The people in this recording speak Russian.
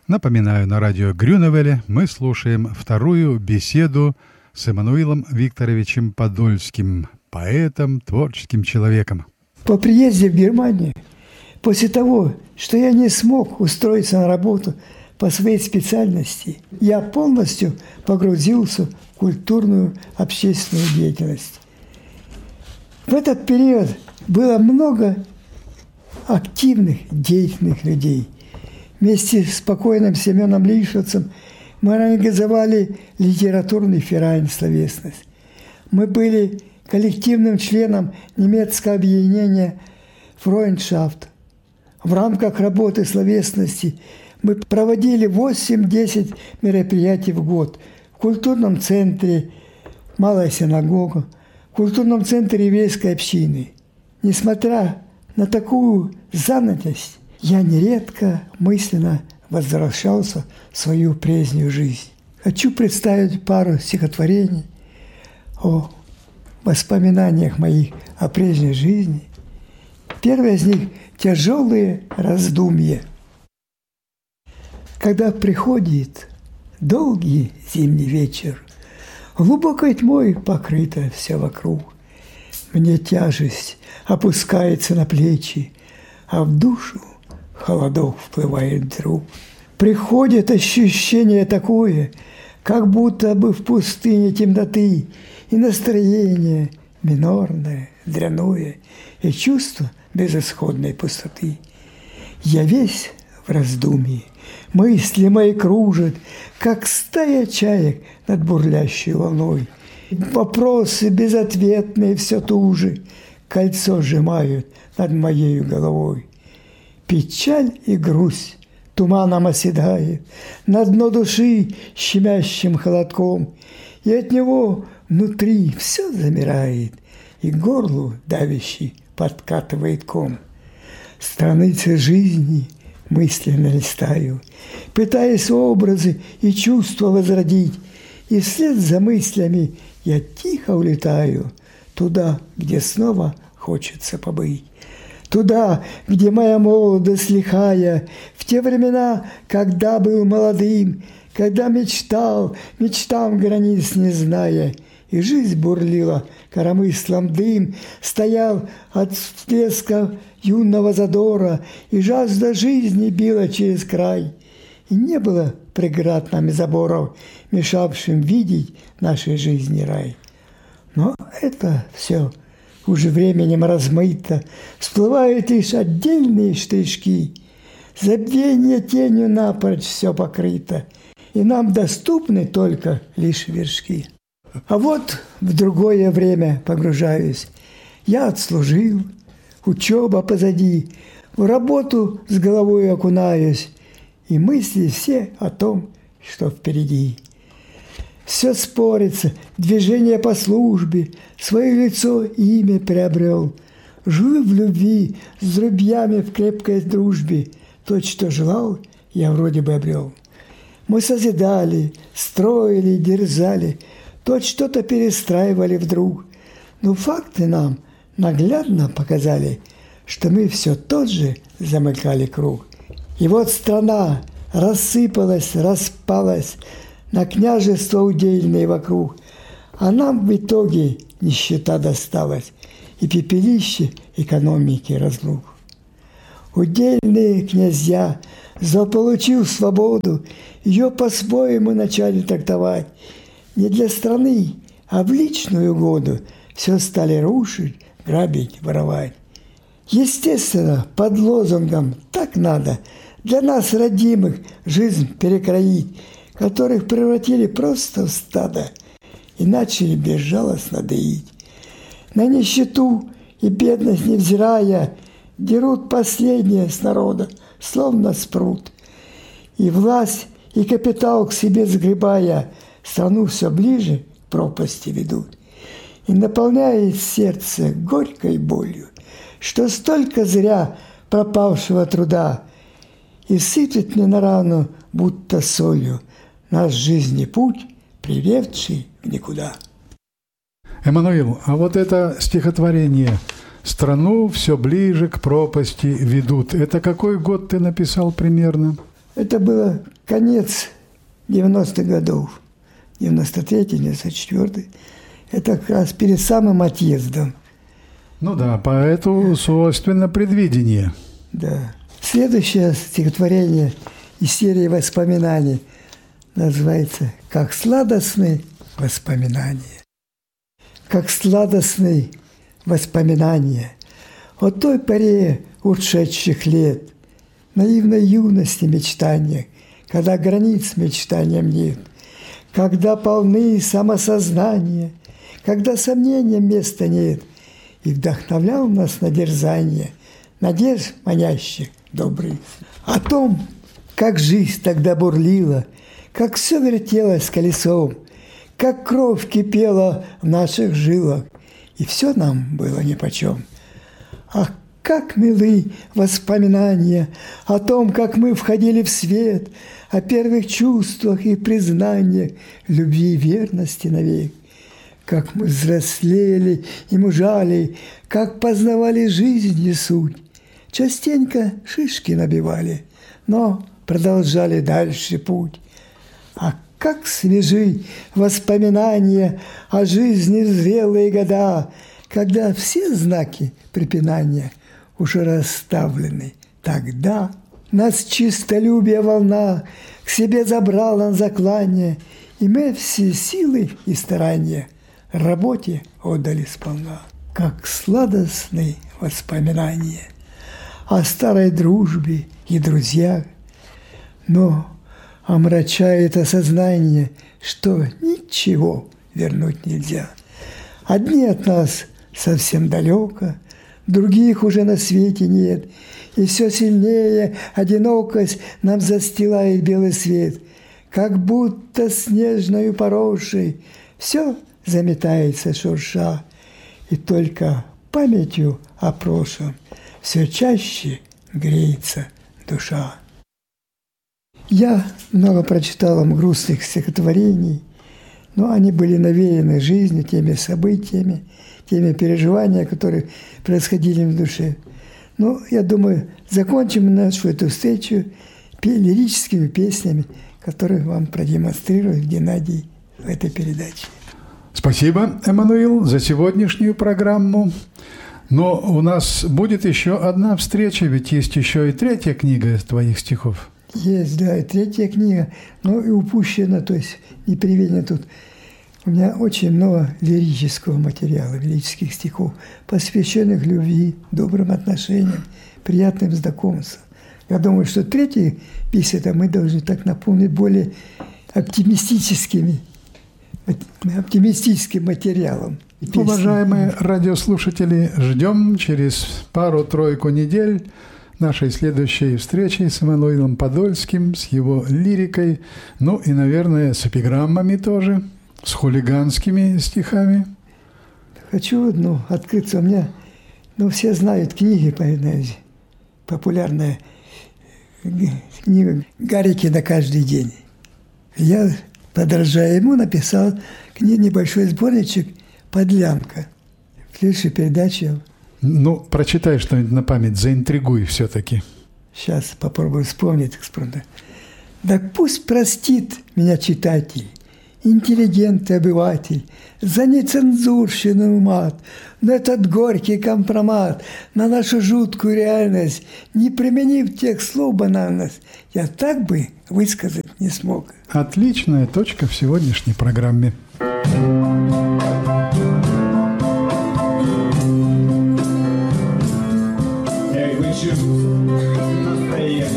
Напоминаю, на радио Грюневеле мы слушаем вторую беседу с Эммануилом Викторовичем Подольским, поэтом, творческим человеком. По приезде в Германию, после того, что я не смог устроиться на работу по своей специальности, я полностью погрузился в культурную общественную деятельность. В этот период было много активных, деятельных людей. Вместе с покойным Семеном Лишевцем мы организовали литературный ферайн «Словесность». Мы были коллективным членом немецкого объединения «Фройндшафт». В рамках работы словесности мы проводили 8-10 мероприятий в год в культурном центре «Малая синагога», в культурном центре еврейской общины. Несмотря на такую занятость, я нередко мысленно возвращался в свою прежнюю жизнь. Хочу представить пару стихотворений о воспоминаниях моих о прежней жизни. Первое из них – «Тяжелые раздумья». Когда приходит долгий зимний вечер, глубокой тьмой покрыто все вокруг, мне тяжесть опускается на плечи, а в душу холодок вплывает вдруг. Приходит ощущение такое, как будто бы в пустыне темноты, и настроение минорное, дряное, и чувство безысходной пустоты. Я весь в раздумье, мысли мои кружат, как стая чаек над бурлящей волной. Вопросы безответные все туже кольцо сжимают над моей головой. Печаль и грусть туманом оседает на дно души щемящим холодком, и от него внутри все замирает, и горлу давящий подкатывает ком. Страницы жизни мысленно листаю, пытаясь образы и чувства возродить, и вслед за мыслями я тихо улетаю туда, где снова хочется побыть. Туда, где моя молодость лихая, в те времена, когда был молодым, когда мечтал, мечтам границ не зная, и жизнь бурлила коромыслом дым, стоял от всплеска юного задора, и жажда жизни била через край. И не было преград нам и заборов, мешавшим видеть нашей жизни рай. Но это все уже временем размыто, всплывают лишь отдельные штришки. Забвение тенью напрочь все покрыто, и нам доступны только лишь вершки. А вот в другое время погружаюсь. Я отслужил, учеба позади, в работу с головой окунаюсь, и мысли все о том, что впереди. Все спорится, движение по службе, свое лицо и имя приобрел. Живу в любви, с друзьями в крепкой дружбе, то, что желал, я вроде бы обрел. Мы созидали, строили, дерзали, то что-то перестраивали вдруг. Но факты нам наглядно показали, что мы все тот же замыкали круг. И вот страна рассыпалась, распалась на княжества удельные вокруг, а нам в итоге нищета досталась и пепелище экономики разлук. Удельные князья, заполучив свободу, ее по-своему начали трактовать. Не для страны, а в личную угоду все стали рушить, грабить, воровать. Естественно, под лозунгом «так надо» для нас, родимых, жизнь перекроить, которых превратили просто в стадо и начали безжалостно доить. На нищету и бедность невзирая, дерут последнее с народа, словно спрут. И власть, и капитал к себе сгребая, страну все ближе к пропасти ведут. И наполняет сердце горькой болью, что столько зря пропавшего труда, и сыпет мне на рану, будто солью, наш жизни путь, приведший в никуда. Эммануил, а вот это стихотворение «Страну все ближе к пропасти ведут» – это какой год ты написал примерно? Это было конец 90-х годов, 93-й, 94-й, это как раз перед самым отъездом. Ну да, поэту свойственно предвидение. Да. Следующее стихотворение из серии воспоминаний называется «Как сладостны воспоминания». Как сладостны воспоминания о той поре ушедших лет, наивной юности мечтания, когда границ мечтаниям нет, когда полны самосознания, когда сомнениям места нет, и вдохновлял нас на дерзание, надежд манящих добрых. О том, как жизнь тогда бурлила, как все вертелось колесом, как кровь кипела в наших жилах, и все нам было нипочем. Ах, как милы воспоминания о том, как мы входили в свет, о первых чувствах и признаниях любви и верности навек. Как мы взрослели и мужали, как познавали жизнь и суть. Частенько шишки набивали, но продолжали дальше путь. А как свежи воспоминания о жизни в зрелые года, когда все знаки препинания уже расставлены. Тогда нас чистолюбие волна к себе забрала на заклание, и мы все силы и старания работе отдали сполна. Как сладостны воспоминания о старой дружбе и друзьях, но омрачает осознание, что ничего вернуть нельзя. Одни от нас совсем далеко, других уже на свете нет, и все сильнее одинокость нам застилает белый свет, как будто снежною поросшей все заметается шурша, и только памятью о прошлом все чаще греется душа. Я много прочитал вам грустных стихотворений, но они были навеяны жизнью, теми событиями, теми переживаниями, которые происходили в душе. Но я думаю, закончим нашу эту встречу лирическими песнями, которые вам продемонстрирует Геннадий в этой передаче. Спасибо, Эммануил, за сегодняшнюю программу. Но у нас будет еще одна встреча, ведь есть еще и третья книга твоих стихов. Есть, да, и третья книга, но и упущена, то есть не приведена тут. У меня очень много лирического материала, лирических стихов, посвященных любви, добрым отношениям, приятным знакомствам. Я думаю, что третий беседа мы должны так наполнить более оптимистическим материалом. Уважаемые радиослушатели, ждем через пару-тройку недель нашей следующей встречи с Эммануилом Подольским, с его лирикой, ну и, наверное, с эпиграммами тоже, с хулиганскими стихами. Хочу открыться. У меня, все знают книги, популярная книга Гарикина «Каждый день». Я, подражая ему, написал небольшой сборничек «Подлянка». В следующей передаче. Прочитай что-нибудь на память, заинтригуй все-таки. Сейчас попробую вспомнить. Так пусть простит меня читатель, интеллигент и обыватель, за нецензурщину мат, но этот горький компромат на нашу жуткую реальность, не применив тех слов банальность, я так бы высказать не смог. Отличная точка в сегодняшней программе. You